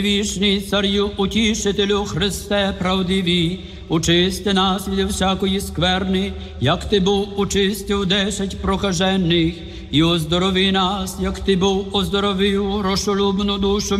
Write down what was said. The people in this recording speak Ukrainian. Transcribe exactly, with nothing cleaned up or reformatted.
Вічний Царю, утішителю Христе правдиві, очисти нас від всякої скверни, як Ти був очистив десять прокажених, і оздорови нас, як Ти був оздоровив грошолюбну душу